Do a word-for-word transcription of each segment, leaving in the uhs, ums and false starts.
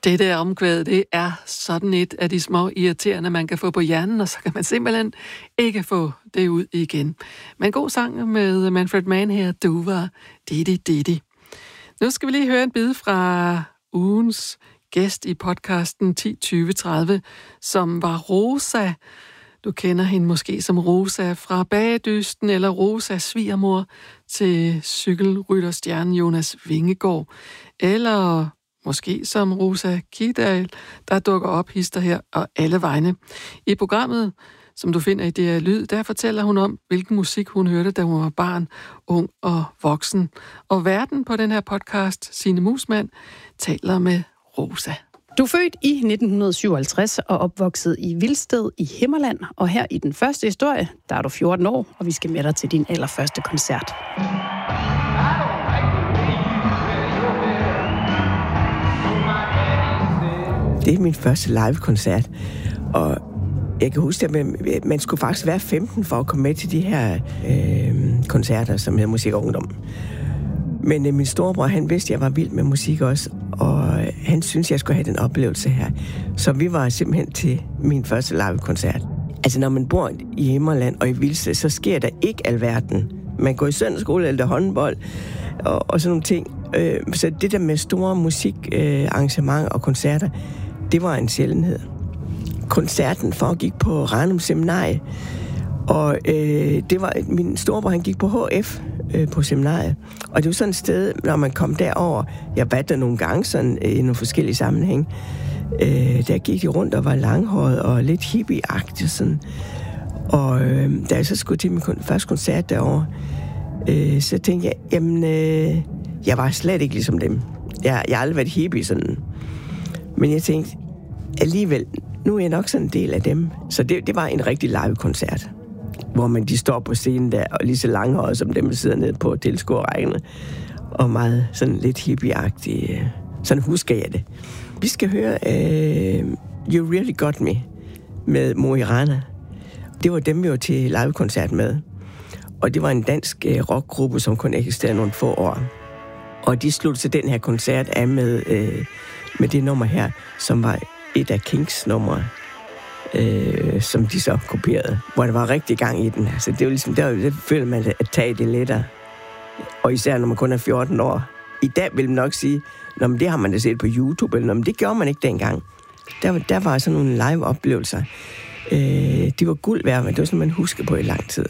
Det der omkvæd, det er sådan et af de små irriterende, man kan få på hjernen, og så kan man simpelthen ikke få det ud igen. Men god sang med Manfred Mann her, du var Didi Didi. Nu skal vi lige høre en bid fra ugens gæst i podcasten ti tyve tredive, som var Rosa. Du kender hende måske som Rosa fra Bagedysten, eller Rosas svigermor til cykelrytterstjernen Jonas Vingegaard, eller måske som Rosa Kidal, der dukker op hister her og alle vegne. I programmet, som du finder i D R Lyd, der fortæller hun om, hvilken musik hun hørte, da hun var barn, ung og voksen. Og verden på den her podcast, Signe Musmann, taler med Rosa. Du er født i nitten syvoghalvtreds og opvokset i Vilsted i Himmerland, og her i den første historie, der er du fjorten år, og vi skal med dig til din allerførste koncert. Det er min første live-koncert, og jeg kan huske, at man skulle faktisk være femten for at komme med til de her øh, koncerter, som hedder Musik og Ungdom. Men øh, min storebror, han vidste, at jeg var vild med musik også, og han syntes, jeg skulle have den oplevelse her. Så vi var simpelthen til min første live-koncert. Altså, når man bor i Himmerland og i Vilsted, så sker der ikke alverden. Man går i søndagsskole eller håndbold og, og sådan nogle ting. Øh, så det der med store musikarrangementer øh, og koncerter, det var en sjældenhed. Koncerten foregik på Ranum Seminarie, og øh, det var min storebror, han gik på H F øh, på seminariet. Og det var sådan et sted, når man kom derover, jeg var der nogle gange sådan, øh, i nogle forskellige sammenhæng, øh, der gik de rundt og var langhåret og lidt hippie-agtigt sådan. Og øh, da jeg så skulle til min kon- første koncert derovre, øh, så tænkte jeg, jamen, øh, jeg var slet ikke ligesom dem. Jeg, jeg har aldrig været hippie sådan. Men jeg tænkte, alligevel, nu er jeg nok sådan en del af dem. Så det, det var en rigtig live-koncert, hvor man de står på scenen der, og lige så langhåret som dem, der sidder nede på tilskuerrækkerne, og meget sådan lidt hippie-agtigt. Sådan husker jeg det. Vi skal høre uh, You Really Got Me med Mo i Rana. Det var dem, vi var til live-koncert med. Og det var en dansk uh, rockgruppe, som kun eksisterede nogle få år. Og de sluttede til den her koncert af med, uh, med det nummer her, som var et af Kings numre, øh, som de så kopierede, hvor der var rigtig gang i den. Altså, det var ligesom, der, der føler man at tage det lettere. Og især når man kun er fjorten år. I dag vil man nok sige, når det har man da set på YouTube, eller når det gjorde man ikke dengang. Der, der var sådan nogle live-oplevelser. Øh, de var guld værd, men det var sådan, man husker på i lang tid.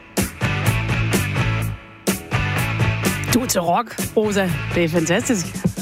Du er til rock, Rosa. Det er fantastisk.